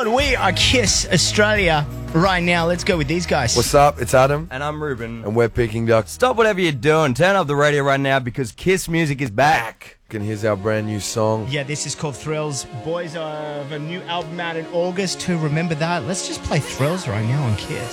on? We are Kiss Australia right now. Let's go with these guys. What's up? It's Adam. And I'm Ruben. And we're Peking Duck. Stop whatever you're doing. Turn up the radio right now because Kiss music is back. And here's our brand new song. Yeah, this is called Thrills. Boys have a new album out in August. To remember that, let's just play Thrills right now on Kiss.